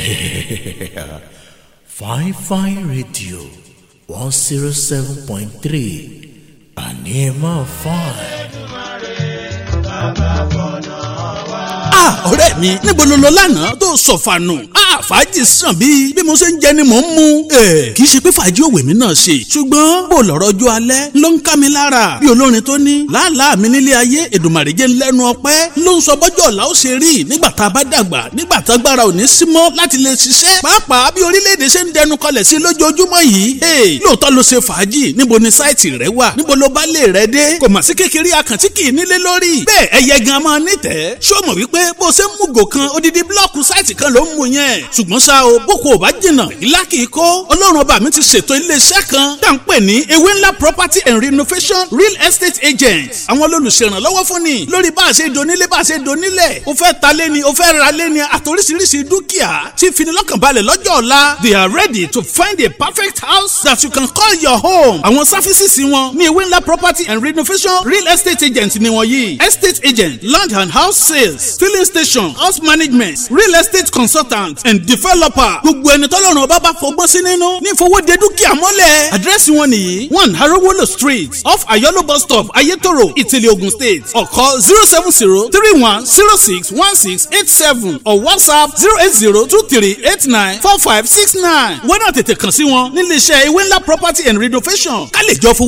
Fine Radio 107.3 Anima Fine. Ọ̀rẹ́ mi níbo ló lọ lánàá tó sọ̀fànù? Fàájì sàn bí mo ṣe ń jẹ ni mò ń mu. Kì í ṣe pé fàájì òwe mi náà ṣe ṣùgbọ́n bó lọ́rọ̀ ọjọ́ alẹ́ ló ń ká mi lára bí olórin tó ní làálàá mi nílé ayé Èdùmàrè jẹ́ lẹ́nu ọpẹ́ ló ń sọ bọ́jọ́ ọ̀la ó ṣe rí nígbà tá a bá dàgbà nígbà tá agbára ò ní sí mọ́ láti lè ṣiṣẹ́ pàápàá bí orílẹ̀-èdè ṣe ń dẹnu kọlẹ̀ sí lójoojúmọ́ yìí. Lóòótọ́ ló ṣe fàájì níbo ni sáìtì rẹ wà níbo ló bá lè rẹ dé kò mà sí kékeré àkàntí kì í nílé lórí bẹ́ẹ̀ ẹyẹ gan máa nítẹ̀ẹ́ ṣó mọ̀ wípé bó ṣe ń mú gò kan odidi blọ́ọ̀kù sáìtì kan ló ń mú yẹn ṣùgbọ́n ṣá o boko ò bá jìnnà ìlà kì í kó ọlọ́run ọba mi ti ṣètò iléeṣẹ́ kan tá à ń pè ní ewé ńlá property and renovation real estate agents àwọn olùṣèrànlọ́wọ́ fún ni lórí bá a ṣe donílé bá a ṣe donílẹ̀ o fẹ́ ta lé ni o fẹ́ ra lé ni àtòríṣiríṣi dúkìá tí finilọ́kànbalẹ̀ lọ́jọ́ ọ̀la they are ready to find a perfect house that you can call your home. Àwọn sáfísìsì wọn ní ewé ńlá property and renovation real estate agents ni wọ́n yìí estate agent land and house sales filling station house management real estate consultant and developer gbogbo ẹni tọ́lọ́run ọba bá fọgbọ́n sí nínú ní ìfowóde dúkìá mọ́lẹ̀. Àdírẹ́sì wọn nìyí 1 Harowolo street off Ayolo bus stop Ayetoro Ìtìlẹ̀ Ogun State or call 07031061687 or WhatsApp 08023894569. wọ́n náà tètè kàn sí wọn nílé iṣẹ́ ewé ńlá property and renovation ká lè jọ fún